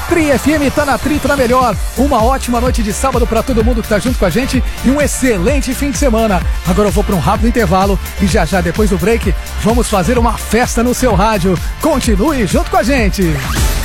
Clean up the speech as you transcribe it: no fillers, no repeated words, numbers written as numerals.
Tri FM tá na Tri, tá na melhor. Uma ótima noite de sábado pra todo mundo que tá junto com a gente e um excelente fim de semana. Agora eu vou pra um rápido intervalo e já depois do break vamos fazer uma festa no seu rádio. Continue junto com a gente.